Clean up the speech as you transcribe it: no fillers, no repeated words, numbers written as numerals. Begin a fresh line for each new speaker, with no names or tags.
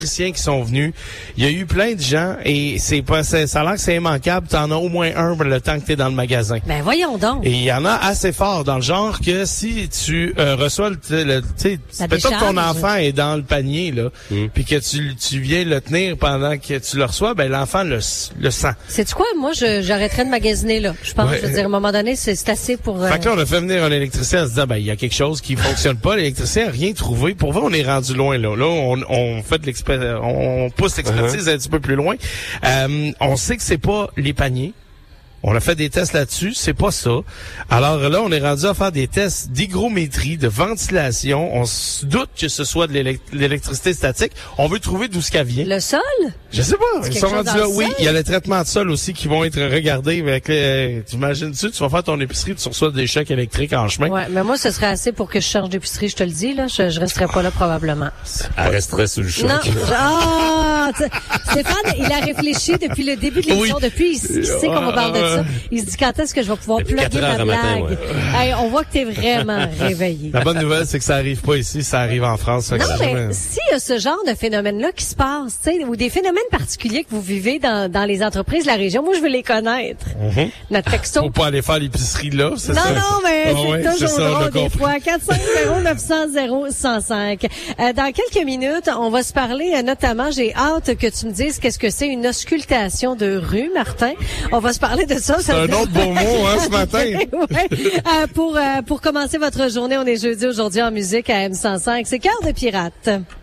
Qui sont venus. Il y a eu plein de gens et ça a l'air que c'est immanquable. T'en as au moins un le temps que t'es dans le magasin.
Ben voyons donc.
Et il y en a assez fort dans le genre que si tu reçois peut-être ton enfant est dans le panier là, puis que tu viens le tenir pendant que tu le reçois, ben l'enfant le sent.
Sais-tu quoi? Moi, j'arrêterais de magasiner là. Je pense, je veux dire, à un moment donné, c'est assez pour.
Fait que là, on a fait venir un électricien en se disant, ben il y a quelque chose qui fonctionne pas. L'électricien a rien trouvé. Pour vrai, on est rendu loin là. Là, on fait de on pousse l'expertise un petit peu plus loin. On sait que c'est pas les paniers. On a fait des tests là-dessus, c'est pas ça. Alors là, on est rendu à faire des tests d'hygrométrie, de ventilation. On se doute que ce soit de l'électricité statique. On veut trouver d'où ce qu'elle vient.
Le sol?
Je sais pas. Ils sont rendus là. Oui, il y a le traitement de sol aussi qui vont être regardés. T'imagines-tu, tu vas faire ton épicerie, tu reçois des chocs électriques en chemin.
Ouais, mais moi, ce serait assez pour que je change d'épicerie, je te le dis, là. Je resterai pas là, probablement.
Elle resterait sous le choc.
Non. Stéphane, il a réfléchi depuis le début de l'émission, depuis il sait qu'on va parler de ça. Il se dit quand est-ce que je vais pouvoir plugger ma blague.
Matin,
Hey, on voit que t'es vraiment réveillé.
La bonne nouvelle, c'est que ça arrive pas ici, ça arrive en France.
Non, mais s'il y a ce genre de phénomène-là qui se passe, tu sais, ou des phénomènes particuliers que vous vivez dans les entreprises de la région, moi, je veux les connaître. Notre texto.
Faut pas aller faire l'épicerie là, c'est ça?
Non, mais c'est toujours
ça,
drôle des fois. 450-900-01. Dans quelques minutes, on va se parler, notamment, j'ai hâte que tu me dises qu'est-ce que c'est une auscultation de rue, Martin. On va se parler de ça.
C'est un autre beau mot, ce matin.
Ouais. Pour commencer votre journée, on est jeudi aujourd'hui en musique à M105. C'est Cœur de pirate.